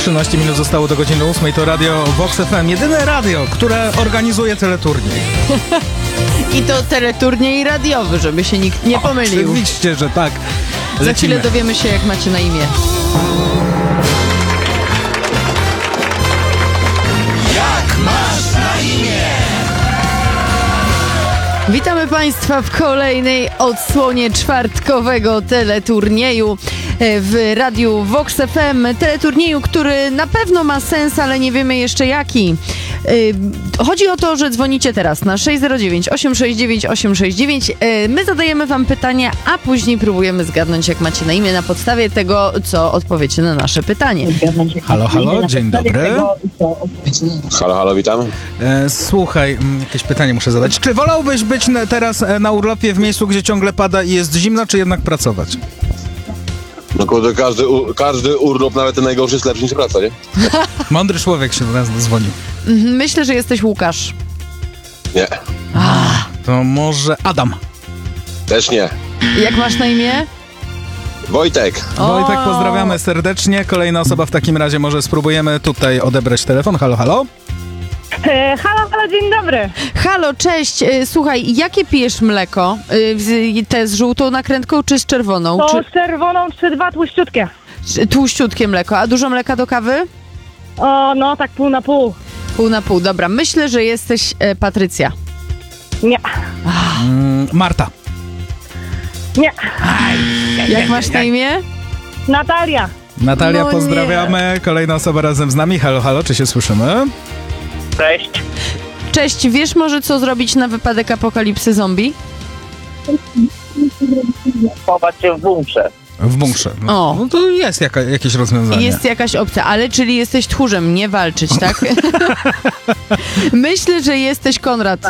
13 minut zostało do godziny 8. To radio Vox FM. Jedyne radio, które organizuje teleturniej. I to teleturniej radiowy, żeby się nikt nie pomylił. Oczywiście, że tak. Za chwilę dowiemy się, jak macie na imię. Jak masz na imię? Witamy Państwa w kolejnej odsłonie czwartkowego teleturnieju w radiu Vox FM. Teleturnieju, który na pewno ma sens, ale nie wiemy jeszcze jaki. Chodzi o to, że dzwonicie teraz na 609 869 869. My zadajemy wam pytania, a później próbujemy zgadnąć, jak macie na imię na podstawie tego, co odpowiecie na nasze pytanie. Halo, halo, dzień dobry. Halo, halo, witam. Słuchaj, jakieś pytanie muszę zadać. Czy wolałbyś być teraz na urlopie w miejscu, gdzie ciągle pada i jest zimno, czy jednak pracować? No kurde, każdy urlop, nawet ten najgorszy, jest lepszy niż praca, nie? Mądry człowiek się do nas dzwonił. Myślę, że jesteś Łukasz. Nie. To może Adam. Też nie. Jak masz na imię? Wojtek. Wojtek, pozdrawiamy serdecznie. Kolejna osoba w takim razie, może spróbujemy tutaj odebrać telefon. Halo, halo. Halo, dzień dobry. Halo, cześć. Słuchaj, jakie pijesz mleko? Te z żółtą nakrętką czy z czerwoną? To z czerwoną 3-2 tłuściutkie. Tłuściutkie mleko. A dużo mleka do kawy? O, no tak pół na pół. Pół na pół, dobra. Myślę, że jesteś Patrycja. Nie. Marta. Nie. Jak masz na imię? Natalia. Natalia, No pozdrawiamy. Kolejna osoba razem z nami. Halo, halo, czy się słyszymy? Cześć. Cześć, wiesz może co zrobić na wypadek apokalipsy zombie? Chować się w bunkrze. W bunkrze. O. No to jest jakieś rozwiązanie. Jest jakaś opcja, ale czyli jesteś tchórzem, nie walczyć, tak? Myślę, że jesteś Konrad.